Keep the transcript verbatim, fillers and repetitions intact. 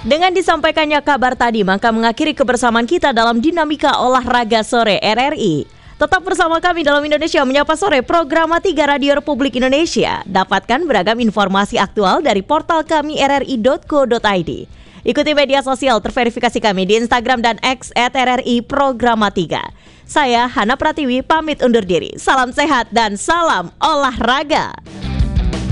Dengan disampaikannya kabar tadi, maka mengakhiri kebersamaan kita dalam Dinamika Olahraga Sore R R I. Tetap bersama kami dalam Indonesia Menyapa Sore, program tiga Radio Republik Indonesia. Dapatkan beragam informasi aktual dari portal kami r r i dot co dot i d. Ikuti media sosial terverifikasi kami di Instagram dan X at R R I Programa tiga. Saya Hana Pratiwi pamit undur diri. Salam sehat dan salam olahraga.